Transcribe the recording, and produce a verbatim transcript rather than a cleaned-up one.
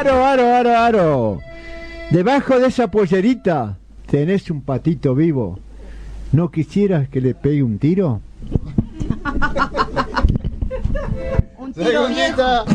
aro, aro, aro, aro. Debajo de esa pollerita tenés un patito vivo. ¿No quisieras que le pegue un tiro? Un tiro viejo.